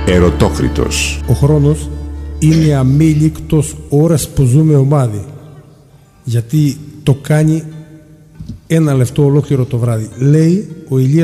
Ερωτόκριτος. Ο χρόνος είναι αμήλικτος ώρας που ζούμε ομάδι, γιατί το κάνει ένα λεπτό ολόκληρο το βράδυ. Λέει ο Ηλίας